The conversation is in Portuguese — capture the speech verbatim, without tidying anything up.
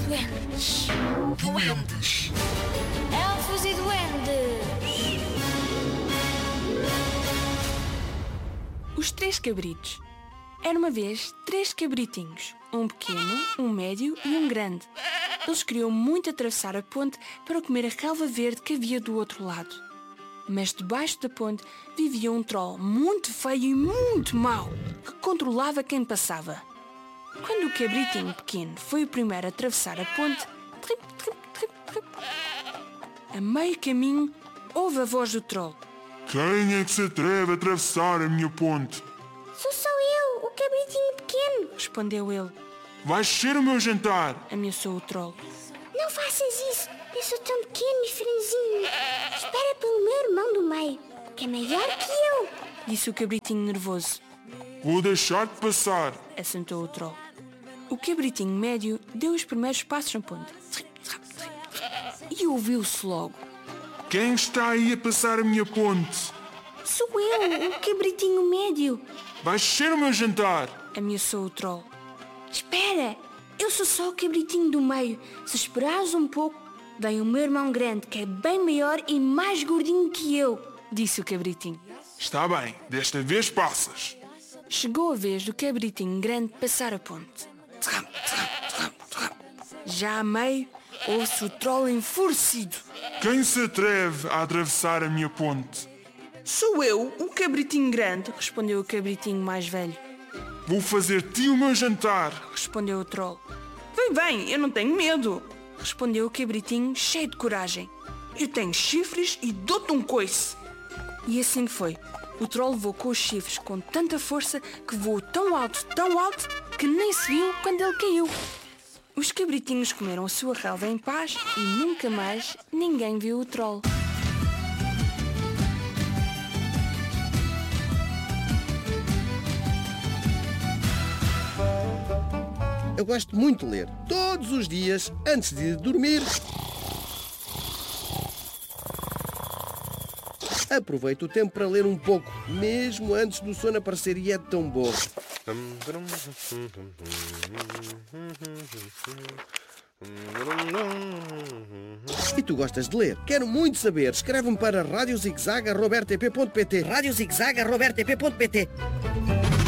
duendes. Duendes. Elfos e duendes. Os Três Cabritos. Era uma vez três cabritinhos, um pequeno, um médio e um grande. Eles queriam muito atravessar a ponte para comer a relva verde que havia do outro lado. Mas debaixo da ponte vivia um troll muito feio e muito mau, que controlava quem passava. Quando o cabritinho pequeno foi o primeiro a atravessar a ponte, trip, trip, trip, trip, a meio caminho ouve a voz do troll. Quem é que se atreve a atravessar a minha ponte? Sou só eu, o cabritinho pequeno. Respondeu ele. Vais ser o meu jantar. Ameaçou o troll. Não faças isso, eu sou tão pequeno e franzinho. Espera pelo meu irmão do meio, que é maior que eu. Disse o cabritinho nervoso. Vou deixar-te passar. Assentou o troll. O cabritinho médio deu os primeiros passos na ponte. E ouviu-se logo. Quem está aí a passar a minha ponte? Sou eu, o cabritinho médio. Vais ser o meu jantar. Ameaçou o troll. Espera, eu sou só o cabritinho do meio. Se esperares um pouco, vem o meu irmão grande, que é bem maior e mais gordinho que eu. Disse o cabritinho. Está bem, desta vez passas. Chegou a vez do cabritinho grande passar a ponte. Já a meio, ouve-se o troll enfurecido. Quem se atreve a atravessar a minha ponte? Sou eu, o cabritinho grande, respondeu o cabritinho mais velho. Vou fazer-te o meu jantar. Respondeu o troll. Vem, vem, eu não tenho medo. Respondeu o cabritinho cheio de coragem. Eu tenho chifres e dou-te um coice. E assim foi. O troll levou com os chifres com tanta força que voou tão alto, tão alto, que nem se viu quando ele caiu. Os cabritinhos comeram a sua relva em paz e nunca mais ninguém viu o troll. Eu gosto muito de ler. Todos os dias, antes de dormir, aproveito o tempo para ler um pouco, mesmo antes do sono aparecer, e é tão bom. E tu gostas de ler? Quero muito saber. Escreve-me para rádio zig zag arroba r t p ponto p t rádio zig zag arroba r t p ponto p t